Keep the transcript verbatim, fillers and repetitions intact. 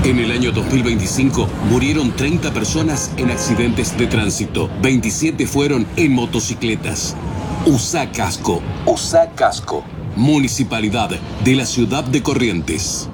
En el año dos mil veinticinco murieron treinta personas en accidentes de tránsito. veintisiete fueron en motocicletas. Usa casco. Usa casco. Municipalidad de la Ciudad de Corrientes.